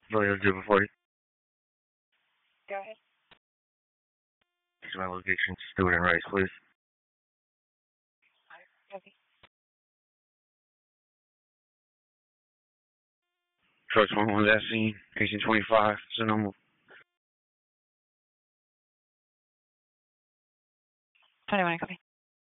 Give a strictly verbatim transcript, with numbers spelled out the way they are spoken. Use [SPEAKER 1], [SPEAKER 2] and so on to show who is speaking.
[SPEAKER 1] Williams zero forty.
[SPEAKER 2] Go ahead.
[SPEAKER 1] Here's my location. Stewart and Rice, please.
[SPEAKER 2] Okay.
[SPEAKER 1] Truck twenty-one that scene. eighteen twenty-five. Sonoma.
[SPEAKER 2] twenty-one, copy.